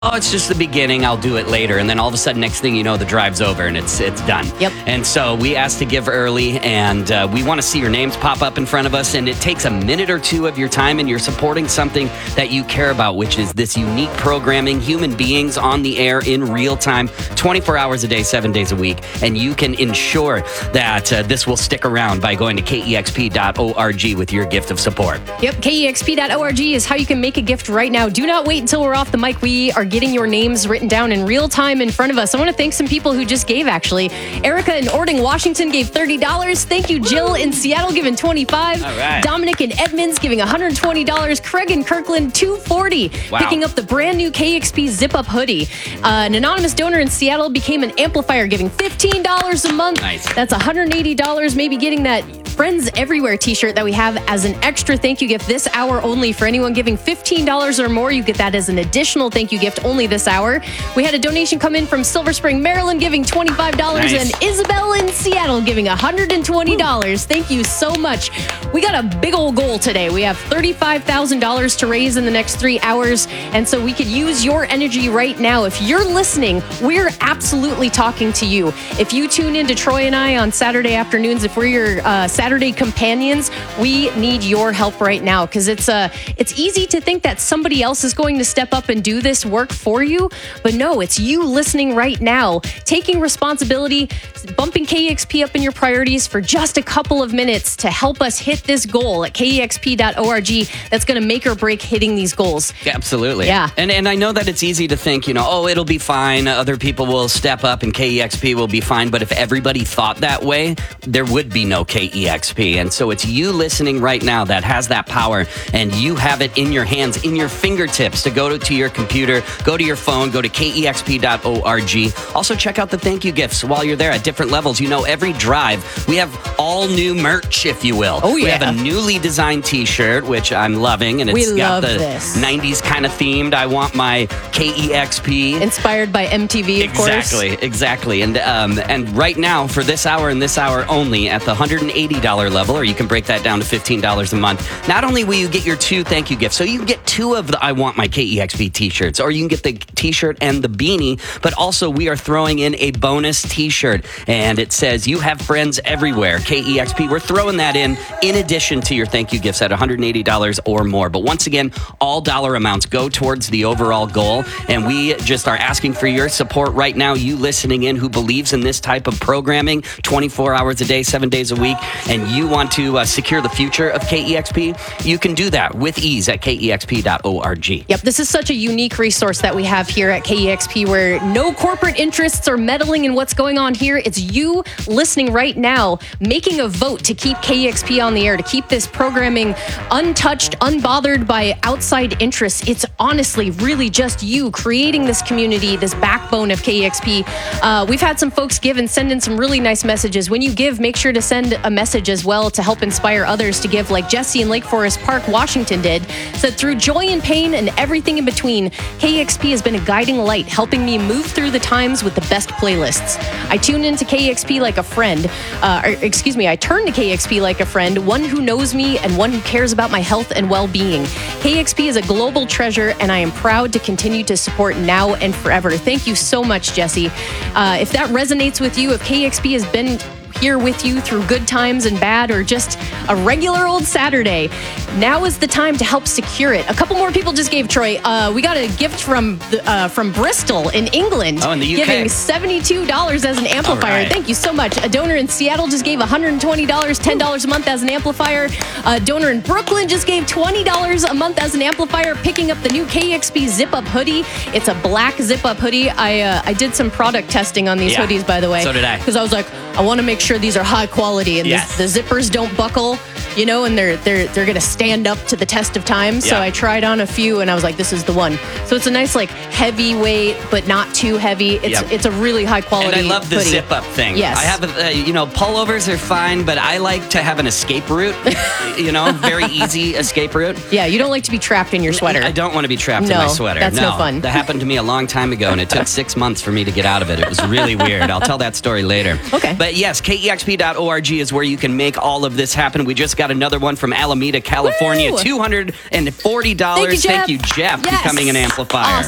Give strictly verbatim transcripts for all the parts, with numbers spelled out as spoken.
oh, it's just the beginning, I'll do it later. And then all of a sudden, next thing you know, the drive's over and it's it's done. Yep. And so we asked to give early, and uh, we want to see your names pop up in front of us. And it takes a minute or two of your time, and you're supporting something that you care about, which is this unique programming, human beings on the air in real time, twenty-four hours a day, seven days a week. And you can ensure that uh, this will stick around by going to K E X P dot org with your gift of support. Yep, K E X P dot org is how you can make a gift right now. Do not wait until we're off the mic. We are getting your names written down in real time in front of us. I want to thank some people who just gave, actually. Erica in Ording, Washington gave thirty dollars. Thank you, Jill in Seattle giving twenty-five dollars. All right. Dominic in Edmonds giving one hundred twenty dollars. Craig in Kirkland, two hundred forty dollars. Wow. Picking up the brand new K X P zip-up hoodie. Uh, an anonymous donor in Seattle became an amplifier, giving fifteen dollars a month. Nice. That's one hundred eighty dollars. Maybe getting that Friends Everywhere t-shirt that we have as an extra thank you gift this hour only. For anyone giving fifteen dollars or more, you get that as an additional thank you gift only this hour. We had a donation come in from Silver Spring, Maryland, giving twenty-five dollars, Nice. and Isabel in Seattle giving one hundred twenty dollars. Thank you so much. We got a big old goal today. We have thirty-five thousand dollars to raise in the next three hours, and so we could use your energy right now. If you're listening, we're absolutely talking to you. If you tune in to Troy and I on Saturday afternoons, if we're your uh, Saturday companions, we need your help right now, because it's uh, it's easy to think that somebody else is going to step up and do this work for you, but no, it's you listening right now, taking responsibility, bumping K E X P up in your priorities for just a couple of minutes to help us hit this goal at K E X P dot org. That's going to make or break hitting these goals. Yeah, absolutely. Yeah. And and I know that it's easy to think, you know, oh, it'll be fine. Other people will step up and K E X P will be fine. But if everybody thought that way, there would be no K E X P. And so it's you listening right now that has that power, and you have it in your hands, in your fingertips, to go to, to your computer, go to your phone, go to K E X P dot org. Also, check out the thank you gifts while you're there at different levels. You know, every drive, we have all new merch, if you will. Oh, yeah. We have a newly designed t-shirt, which I'm loving, and it's We got love the this. nineties kind of themed. I want my K E X P. Inspired by M T V, of Exactly, course. exactly. And um, and right now, for this hour and this hour only, at the one hundred eighty dollars level, or you can break that down to fifteen dollars a month, not only will you get your two thank you gifts, so you can get two of the I Want My K E X P t-shirts, or you can get the t-shirt and the beanie, but also we are throwing in a bonus t-shirt, and it says, you have friends everywhere, K E X P. We're throwing that in, in addition to your thank you gifts at one hundred eighty dollars or more. But once again, all dollar amounts go towards the overall goal, and we just are asking for your support right now, you listening in who believes in this type of programming twenty-four hours a day, seven days a week, and you want to uh, secure the future of K E X P, you can do that with ease at K E X P dot org. Yep, this is such a unique resource that we have here at K E X P, where no corporate interests are meddling in what's going on here. It's you listening right now, making a vote to keep K E X P on the air, to keep this programming untouched, unbothered by outside interests. It's honestly really just you creating this community, this backbone of K E X P. Uh, we've had some folks give and send in some really nice messages. When you give, make sure to send a message as well to help inspire others to give, like Jesse in Lake Forest Park, Washington did. Said, through joy and pain and everything in between, K E X P has been a guiding light, helping me move through the times with the best playlists. I tune into K E X P like a friend, uh, or, excuse me, I turn to K E X P like a friend, one who knows me and one who cares about my health and well-being. K E X P is a global treasure, and I am proud to continue to support now and forever. Thank you so much, Jesse. Uh, if that resonates with you, if K E X P has been here with you through good times and bad, or just a regular old Saturday, now is the time to help secure it. A couple more people just gave, Troy. Uh, we got a gift from the, uh, from Bristol in England. Oh, in the U K. Giving seventy-two dollars as an amplifier. All right. Thank you so much. A donor in Seattle just gave one hundred twenty dollars, ten dollars a month as an amplifier. A donor in Brooklyn just gave twenty dollars a month as an amplifier, picking up the new K E X P zip-up hoodie. It's a black zip-up hoodie. I uh, I did some product testing on these Yeah, hoodies, by the way. so did I. Because I was like, I want to make sure these are high quality and Yes. the, the zippers don't buckle, you know, and they're they're they're gonna stand up to the test of time. So Yeah. I tried on a few, and I was like, this is the one. So it's a nice, like, heavyweight, but not too heavy. It's Yep. it's a really high quality. And I love the hoodie. zip up thing. Yes. I have, a, uh, you know, pullovers are fine, but I like to have an escape route, you know, very easy escape route. Yeah, you don't like to be trapped in your sweater. I don't want to be trapped No, in my sweater. that's no fun. That happened to me a long time ago, and it took six months for me to get out of it. It was really weird. I'll tell that story later. Okay. But yes, K E X P dot org is where you can make all of this happen. We just got another one from Alameda, California, Woo! two hundred forty dollars. Thank you, Jeff. Thank you, Jeff, Yes. becoming an amplifier. Awesome.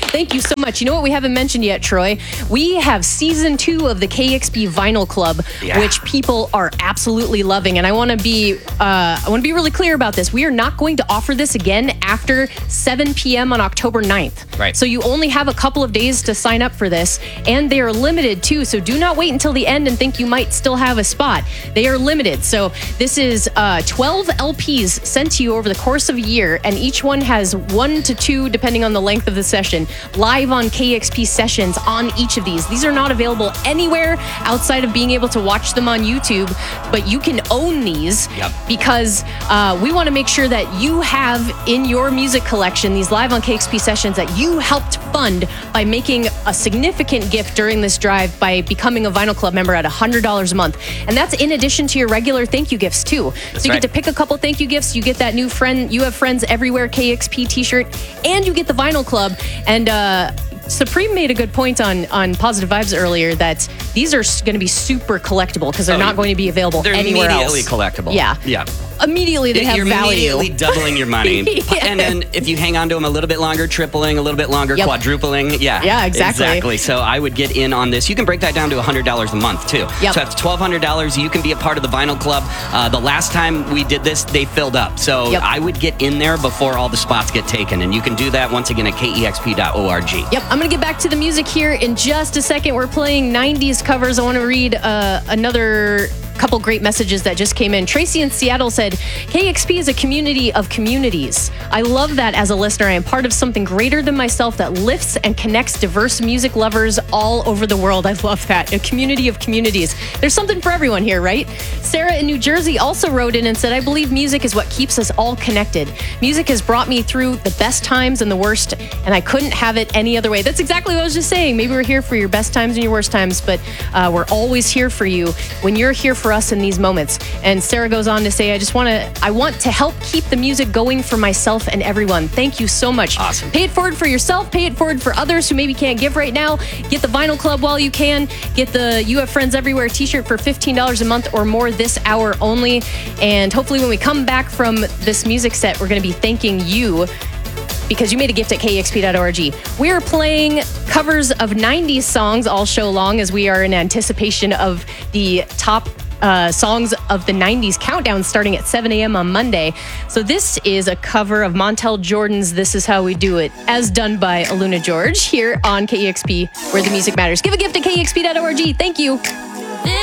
Thank you so much. You know what we haven't mentioned yet, Troy? We have season two of the K E X P Vinyl Club, Yeah. which people are absolutely loving. And I want to be, uh, I want to be really clear about this. We are not going to offer this again after seven p.m. on October ninth. Right. So you only have a couple of days to sign up for this, and they are limited too. So do not wait until the end and think you might still have a spot. They are limited. So this is uh, twelve L Ps sent to you over the course of a year, and each one has one to two, depending on the length of the session, live on K E X P sessions on each of these. These are not available anywhere outside of being able to watch them on YouTube, but you can own these Yep. because uh, we want to make sure that you have in your music collection these live on K E X P sessions that you helped fund by making a significant gift during this drive by becoming a Vinyl Club member at one hundred dollars a month. And that's in addition to your regular thank you gifts too. That's so you right. get to pick a couple thank you gifts. You get that new friend, you have friends everywhere K E X P t-shirt, and you get the Vinyl Club. And uh, Supreme made a good point on on Positive Vibes earlier that these are going to be super collectible because they're Oh, not going to be available They're anywhere immediately else. collectible. Yeah. Yeah. Immediately they have You're value. immediately doubling your money. Yeah. And then if you hang on to them a little bit longer, tripling, a little bit longer, Yep. quadrupling. Yeah. Yeah, exactly. Exactly. So I would get in on this. You can break that down to one hundred dollars a month, too. Yep. So that's twelve hundred dollars. You can be a part of the Vinyl Club. Uh, the last time we did this, they filled up. So Yep. I would get in there before all the spots get taken. And you can do that once again at K E X P dot org. Yep, I'm going to get back to the music here in just a second. We're playing nineties covers. I want to read uh, another couple great messages that just came in. Tracy in Seattle said, K E X P is a community of communities. I love that as a listener. I am part of something greater than myself that lifts and connects diverse music lovers all over the world. I love that. A community of communities. There's something for everyone here, right? Sarah in New Jersey also wrote in and said, I believe music is what keeps us all connected. Music has brought me through the best times and the worst, and I couldn't have it any other way. That's exactly what I was just saying. Maybe we're here for your best times and your worst times, but uh, we're always here for you when you're here for us in these moments. And Sarah goes on to say, I just want to, I want to help keep the music going for myself and everyone. Thank you so much. Awesome. Pay it forward for yourself. Pay it forward for others who maybe can't give right now. Get the Vinyl Club while you can. Get the You Have Friends Everywhere t-shirt for fifteen dollars a month or more this hour only. And hopefully when we come back from this music set, we're going to be thanking you because you made a gift at K E X P dot org. We are playing covers of nineties songs all show long as we are in anticipation of the top uh, songs of the nineties countdown starting at seven a.m. on Monday. So this is a cover of Montel Jordan's This Is How We Do It, as done by Aluna George here on K E X P, where the music matters. Give a gift at K E X P dot org. Thank you.